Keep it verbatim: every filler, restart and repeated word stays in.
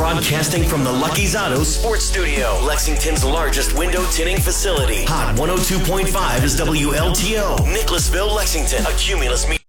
Broadcasting from the Lucky's Auto Sports Studio, Lexington's largest window tinting facility. Hot one oh two point five is W L T O. Nicholasville, Lexington. A Cumulus Media.